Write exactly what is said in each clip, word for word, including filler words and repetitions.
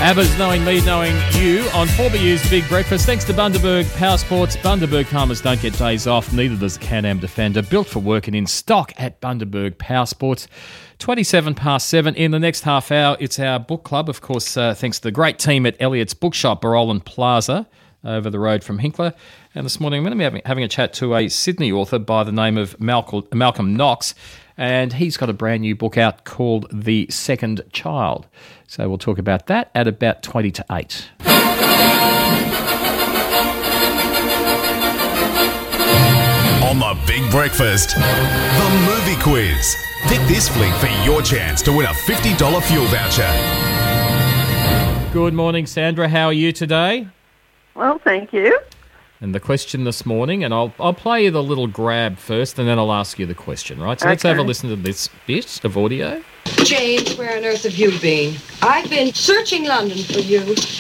ABBA's Knowing Me, Knowing You on four B U's Big Breakfast. Thanks to Bundaberg Power Sports. Bundaberg farmers don't get days off, neither does the Can-Am Defender. Built for work and in stock at Bundaberg Power Sports. twenty-seven past seven. In the next half hour, it's our book club. Of course, uh, thanks to the great team at Elliott's Bookshop, Barollan Plaza, over the road from Hinkler. And this morning, I'm going to be having, having a chat to a Sydney author by the name of Malcolm, Malcolm Knox. And he's got a brand new book out called The Second Child. So we'll talk about that at about twenty to eight. On the Big Breakfast, the movie quiz. Pick this flick for your chance to win a fifty dollars fuel voucher. Good morning, Sandra. How are you today? Well, thank you. And the question this morning, and I'll I'll play you the little grab first, and then I'll ask you the question, right? So okay. Let's have a listen to this bit of audio. James, where on earth have you been? I've been searching London for you.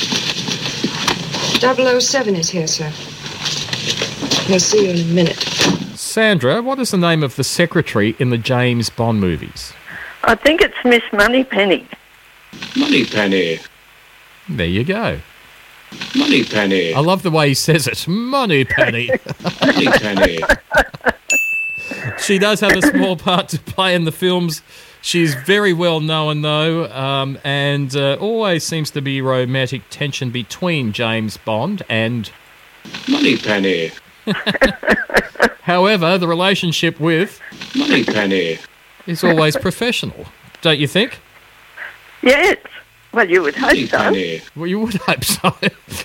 double oh seven is here, sir. I'll see you in a minute. Sandra, what is the name of the secretary in the James Bond movies? I think it's Miss Moneypenny. Moneypenny. There you go. Moneypenny. I love the way he says it. Moneypenny. Moneypenny. She does have a small part to play in the films. She's very well known, though, um, and uh, always seems to be romantic tension between James Bond and... Moneypenny. However, the relationship with... Moneypenny. is always professional, don't you think? Yes. Well, you would hope Moneypenny. so. Well, you would hope so.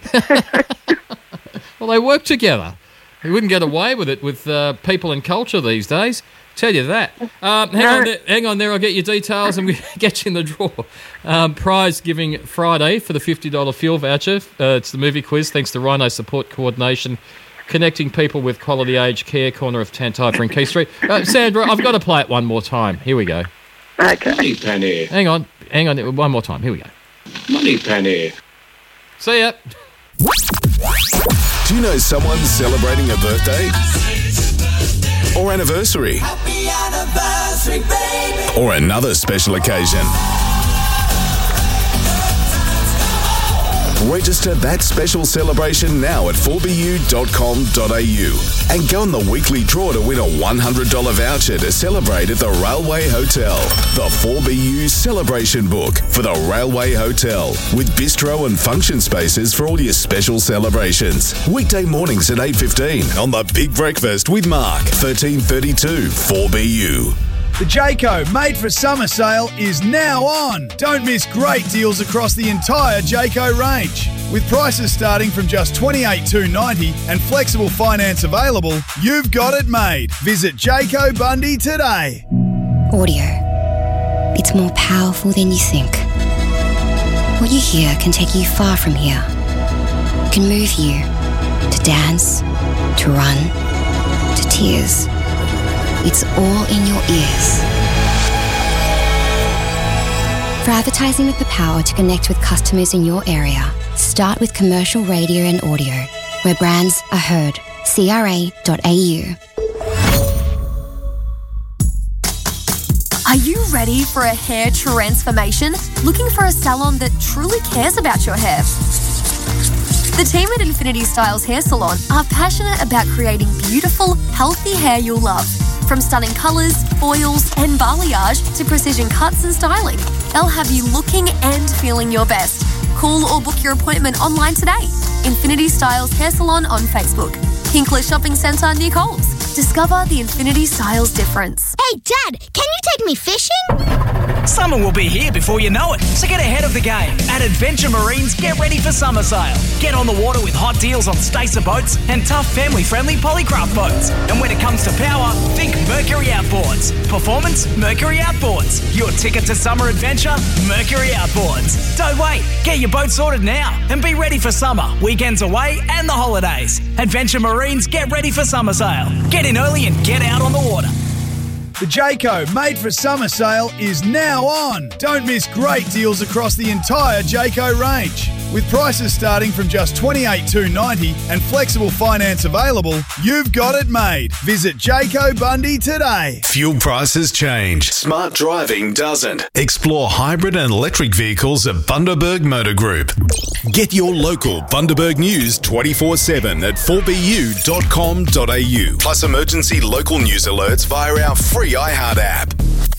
Well, they work together. You wouldn't get away with it with uh, people and culture these days. Tell you that. Um, hang, No. on there, hang on there, I'll get your details and we'll get you in the draw. Um, prize giving Friday for the fifty dollars fuel voucher. Uh, it's the movie quiz, thanks to Rhino Support Coordination, connecting people with quality aged care, corner of Tantaifa and Key Street. Uh, Sandra, I've got to play it one more time. Here we go. Okay. Moneypenny. Hang on, hang on, one more time. Here we go. Moneypenny. See ya. Do you know someone celebrating a birthday? Or anniversary? Happy anniversary, baby. Or another special occasion? Register that special celebration now at four b u dot com dot a u and go on the weekly draw to win a one hundred dollars voucher to celebrate at the Railway Hotel. The four B U Celebration Book for the Railway Hotel, with bistro and function spaces for all your special celebrations. Weekday mornings at eight fifteen on the Big Breakfast with Mark, thirteen thirty-two four B U. The Jayco Made for Summer sale is now on. Don't miss great deals across the entire Jayco range. With prices starting from just twenty-eight thousand two hundred ninety dollars and flexible finance available, you've got it made. Visit Jayco Bundy today. Audio. It's more powerful than you think. What you hear can take you far from here. It can move you to dance, to run, to tears. It's all in your ears. For advertising with the power to connect with customers in your area, start with commercial radio and audio, where brands are heard. C R A dot A U. Are you ready for a hair transformation? Looking for a salon that truly cares about your hair? The team at Infinity Styles Hair Salon are passionate about creating beautiful, healthy hair you'll love. From stunning colours, oils and balayage to precision cuts and styling, they'll have you looking and feeling your best. Call or book your appointment online today. Infinity Styles Hair Salon on Facebook. Hinkler Shopping Centre near Coles. Discover the Infinity Styles difference. Hey, Dad, can you take me fishing? Summer will be here before you know it, so get ahead of the game. At Adventure Marines, get ready for summer sail. Get on the water with hot deals on Stacer boats and tough family-friendly Polycraft boats. And when it comes to power, think Mercury Outboards. Performance, Mercury Outboards. Your ticket to summer adventure, Mercury Outboards. Don't wait, get your boat sorted now and be ready for summer, weekends away and the holidays. Adventure Marines, get ready for summer sail. Get in early and get out on the water. The Jayco Made for Summer sale is now on. Don't miss great deals across the entire Jayco range. With prices starting from just twenty-eight thousand two hundred ninety dollars and flexible finance available, you've got it made. Visit Jayco Bundy today. Fuel prices change. Smart driving doesn't. Explore hybrid and electric vehicles at Bundaberg Motor Group. Get your local Bundaberg news twenty-four seven at four b u dot com dot a u. Plus emergency local news alerts via our free iHeart app.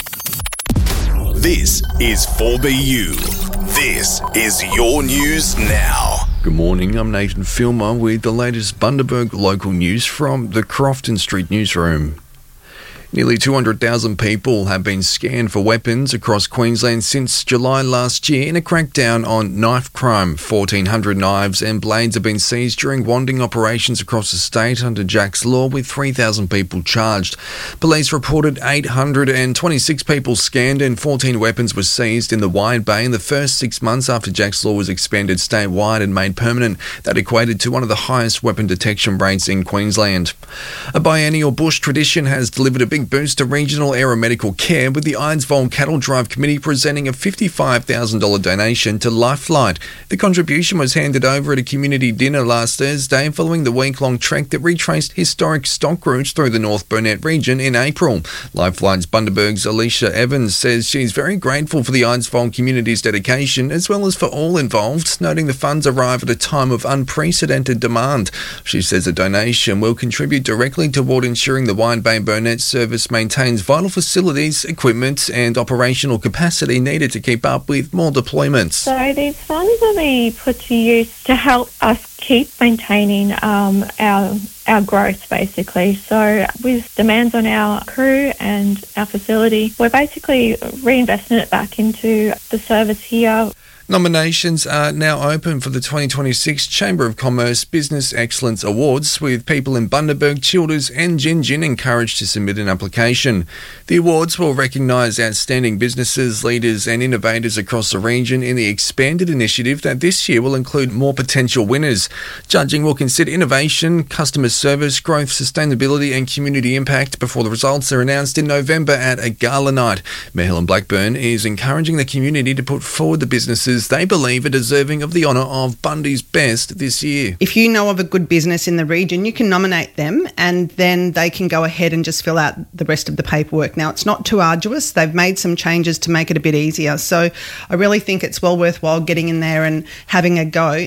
This is four B U. This is your news now. Good morning, I'm Nathan Filmer with the latest Bundaberg local news from the Crofton Street newsroom. Nearly two hundred thousand people have been scanned for weapons across Queensland since July last year in a crackdown on knife crime. fourteen hundred knives and blades have been seized during wanding operations across the state under Jack's Law, with three thousand people charged. Police reported eight hundred twenty-six people scanned and fourteen weapons were seized in the Wide Bay in the first six months after Jack's Law was expanded statewide and made permanent. That equated to one of the highest weapon detection rates in Queensland. A biennial bush tradition has delivered a big boost to regional aeromedical care, with the Ironsville Cattle Drive Committee presenting a fifty-five thousand dollars donation to Lifelight. The contribution was handed over at a community dinner last Thursday following the week-long trek that retraced historic stock routes through the North Burnett region in April. Lifelight's Bundaberg's Alicia Evans says she's very grateful for the Ironsville community's dedication as well as for all involved, noting the funds arrive at a time of unprecedented demand. She says the donation will contribute directly toward ensuring the Wide Bay Burnett service maintains vital facilities, equipment and operational capacity needed to keep up with more deployments. So these funds will be put to use to help us keep maintaining um, our our growth, basically. So with demands on our crew and our facility, we're basically reinvesting it back into the service here. Nominations are now open for the twenty twenty-six Chamber of Commerce Business Excellence Awards, with people in Bundaberg, Childers and Gin encouraged to submit an application. The awards will recognise outstanding businesses, leaders and innovators across the region in the expanded initiative that this year will include more potential winners. Judging will consider innovation, customer service, growth, sustainability and community impact before the results are announced in November at a gala night. Mayor Helen Blackburn is encouraging the community to put forward the businesses they believe are deserving of the honour of Bundy's Best this year. If you know of a good business in the region, you can nominate them and then they can go ahead and just fill out the rest of the paperwork. Now, it's not too arduous. They've made some changes to make it a bit easier. So I really think it's well worthwhile getting in there and having a go.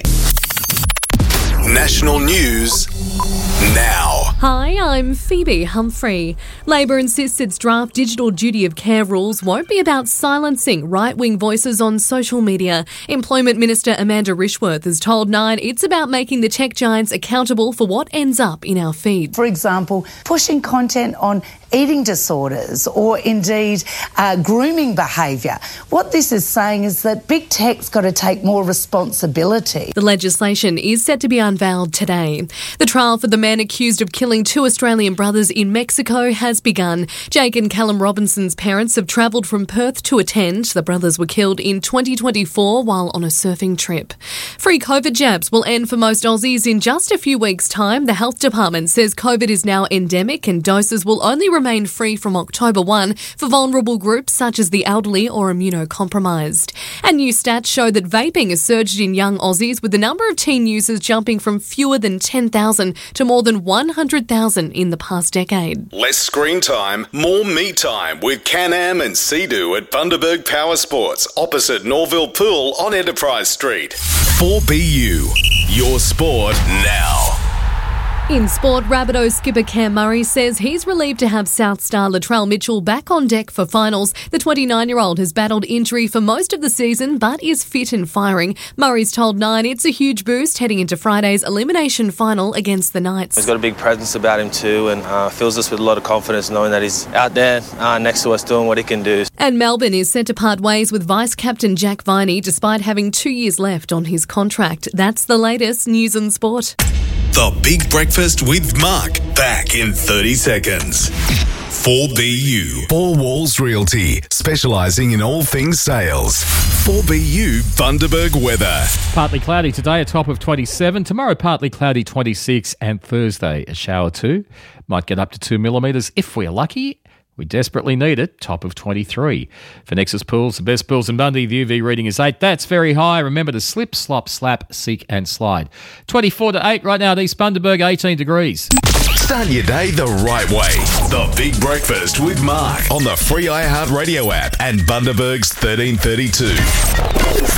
National news now. Hi, I'm Phoebe Humphrey. Labor insists its draft digital duty of care rules won't be about silencing right-wing voices on social media. Employment Minister Amanda Rishworth has told Nine it's about making the tech giants accountable for what ends up in our feed. For example, pushing content on eating disorders or indeed uh, grooming behaviour. What this is saying is that big tech's got to take more responsibility. The legislation is set to be unveiled today. The trial for the man accused of killing two Australian brothers in Mexico has begun. Jake and Callum Robinson's parents have travelled from Perth to attend. The brothers were killed in twenty twenty-four while on a surfing trip. Free COVID jabs will end for most Aussies in just a few weeks' time. The Health Department says COVID is now endemic and doses will only remain free from October first for vulnerable groups such as the elderly or immunocompromised. And new stats show that vaping has surged in young Aussies, with the number of teen users jumping from fewer than ten thousand to more than one hundred thousand in the past decade. Less screen time, more me time with Can-Am and Sea-Doo at Bundaberg Power Sports, opposite Norville Pool on Enterprise Street. four B U, your sport now. In sport, Rabbitohs skipper Cam Murray says he's relieved to have South star Latrell Mitchell back on deck for finals. The twenty-nine-year-old has battled injury for most of the season but is fit and firing. Murray's told Nine it's a huge boost heading into Friday's elimination final against the Knights. He's got a big presence about him too and uh, fills us with a lot of confidence knowing that he's out there uh, next to us doing what he can do. And Melbourne is set to part ways with Vice-Captain Jack Viney despite having two years left on his contract. That's the latest news and sport. The Big Breakfast with Mark, back in thirty seconds. four B U, Four Walls Realty, specialising in all things sales. four B U Bundaberg weather. Partly cloudy today, a top of twenty-seven. Tomorrow, partly cloudy, twenty-six. And Thursday, a shower too. Might get up to two millimetres if we're lucky. We desperately need it. Top of twenty-three. For Nexus Pools, the best pools in Bundy, the U V reading is eight. That's very high. Remember to slip, slop, slap, seek and slide. twenty-four to eight right now at East Bundaberg, eighteen degrees. Start your day the right way. The Big Breakfast with Mark on the free iHeartRadio app and Bundaberg's thirteen thirty-two.